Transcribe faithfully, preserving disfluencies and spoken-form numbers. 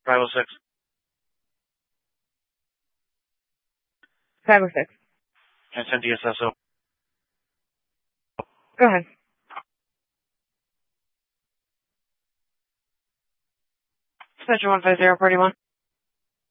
five oh six. five oh six. And send D S S O. Go ahead. Dispatcher one five zero four one.